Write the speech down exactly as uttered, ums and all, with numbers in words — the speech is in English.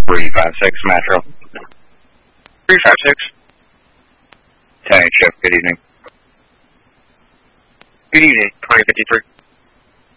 three five six Metro. three five six. ten eight shift, good evening. Good evening, twenty fifty-three.